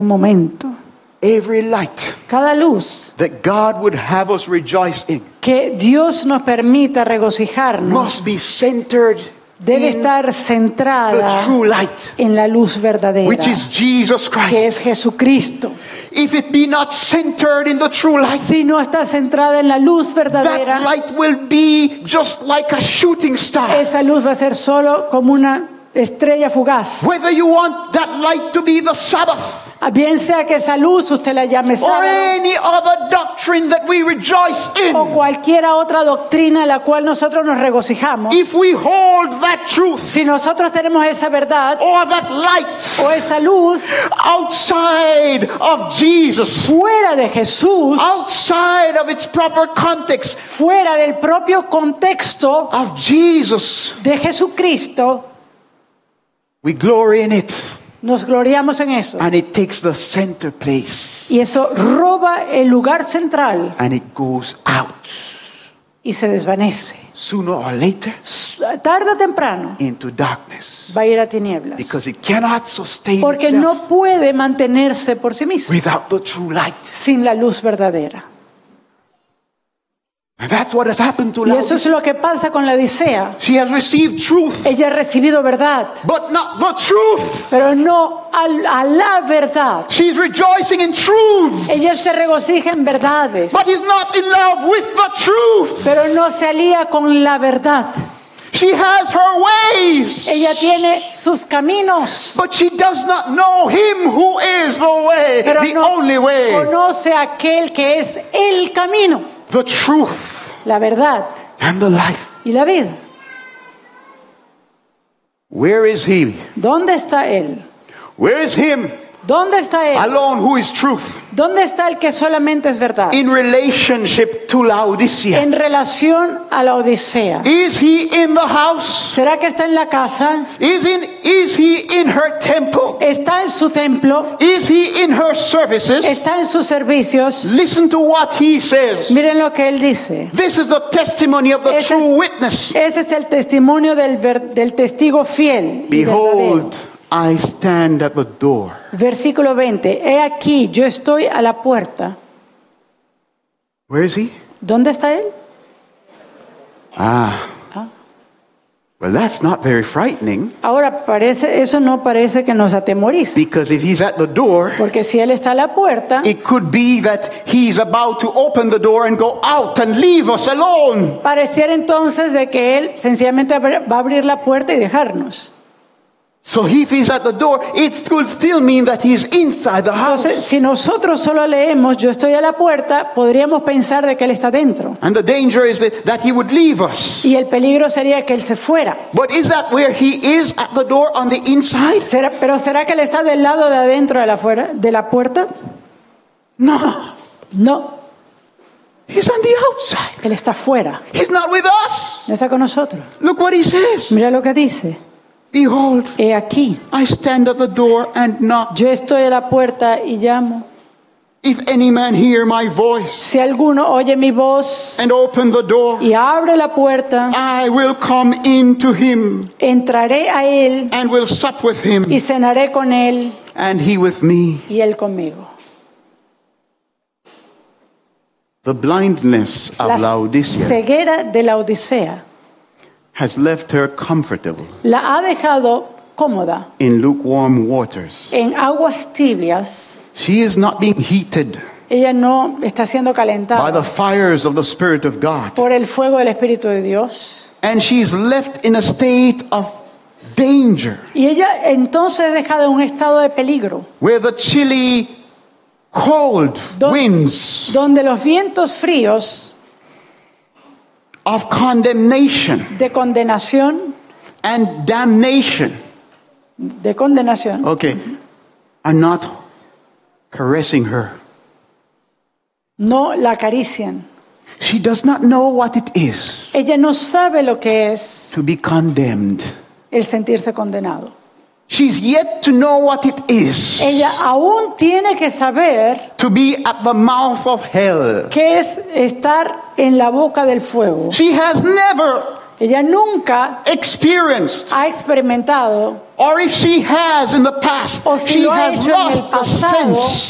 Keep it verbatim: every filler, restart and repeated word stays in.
momento. Every light Cada luz that God would have us rejoice in que Dios nos permita regocijarnos must be centered debe in estar centrada the true light, en la luz verdadera, which is Jesus que es Christ. Jesucristo. If it be not centered in the true light, Si no está centrada en la luz that verdadera, light will be just like a shooting star. esa luz va a ser solo como una estrella fugaz. Whether you want that light to be the Sabbath Bien sea que esa luz usted la llame or sábado any other doctrine that we rejoice o in, cualquier otra doctrina en la cual nosotros nos regocijamos, if we hold that truth si nosotros tenemos esa verdad or that light o esa luz outside of Jesus, fuera de Jesús, outside of its proper context fuera del propio contexto of Jesus, de Jesucristo, we glory in it, nos gloriamos en eso. and it takes the center place, Y eso roba el lugar central and it goes out y se desvanece. sooner or later Tarde o temprano into darkness, va a ir a tinieblas. because it cannot sustain Porque itself no puede mantenerse por sí mismo without the true light. sin la luz verdadera. And that's what has happened to Y eso es Laodicea. lo que pasa con la Odisea. She has received truth, Ella ha recibido verdad, but not the truth. pero no al- a la verdad. She's rejoicing in truth, Ella se regocija en verdades, but is not in love with the truth. pero no se alía con la verdad. She has her ways, Ella tiene sus caminos, but she does not know him who is the way, pero the no only way, conoce a aquel que es el camino, the truth, la verdad and the life. y la vida. Where is he? ¿Dónde está él? Where is him ¿Dónde está él? alone who is truth ¿Dónde está el que solamente es verdad? in relationship to Laodicea? En relación a la Odisea. Is he in the house? ¿Será que está en la casa? Is in is he in her temple? ¿Está en su templo? Is he in her services? ¿Está en sus servicios? Listen to what he says. Miren lo que él dice. This is the testimony of the Ese true es, witness. ese es el testimonio del, ver- del testigo fiel y verdadero. Behold, I stand at the door. Versículo veinte. He aquí, yo estoy a la puerta. Where is he? ¿Dónde está él? Ah. Well, that's not very frightening, Ahora, parece, eso no parece que nos atemorice. because if he's at the door, Porque si él está a la puerta, it could be that he's about to open the door and go out and leave us alone. pareciera entonces de que él sencillamente abr- va a abrir la puerta y dejarnos. So if he's at the door, it could still mean that he's inside the house. Entonces, si nosotros solo leemos, yo estoy a la puerta, podríamos pensar de que él está dentro. And the danger is that, that he would leave us. Y el peligro sería que él se fuera. But is that where he is, at the door on the inside? ¿Será, pero ¿será que él está del lado de adentro de la, fuera, de la puerta? No. No, He's on the outside. él está fuera. He's not with us. No está con nosotros. Look what he says. Mira lo que dice. Behold, He aquí, I stand at the door and knock. yo estoy a la puerta y llamo. If any man hear my voice Si alguno oye mi voz and open the door, y abre la puerta, I will come in to him entraré a él and will sup with him, y cenaré con él and he with me. y él conmigo. The blindness of La Laodicea ceguera de la Odisea has left her comfortable la ha dejado cómoda in lukewarm waters. en aguas tibias. She is not being heated Ella no está siendo by the calentada fires of the Spirit of God. por el fuego del Espíritu de Dios. And she is left in a state of danger, Y ella entonces es dejada en un estado de peligro, where the chilly, cold Don- winds donde los vientos fríos of condemnation de condenación, and damnation, de condenación, okay, are not caressing her. no la acarician. She does not know what it is Ella no sabe lo que es to be condemned. el sentirse condenado. She's yet to know what it is Ella aún tiene que saber to be at the mouth of hell. qué es estar en la boca del fuego. She has never Ella nunca experienced ha experimentado or if she has in the past, o si she lo ha has hecho en el lost the pasado, sense